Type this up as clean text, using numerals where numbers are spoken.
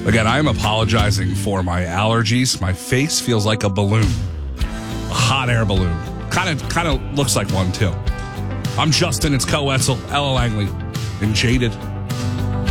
Again, I am apologizing for my allergies. My face feels like a balloon. A hot air balloon. Kind of looks like one, too. I'm Justin. It's Co Wetzel, Ella Langley, and Jaded.